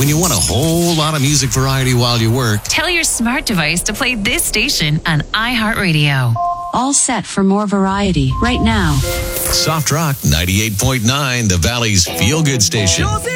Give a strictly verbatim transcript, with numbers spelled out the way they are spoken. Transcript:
when you want a whole lot of music variety while you work. Tell your smart device to play this station on iHeartRadio. All set for more variety right now. Soft Rock ninety-eight point nine, the Valley's feel-good station.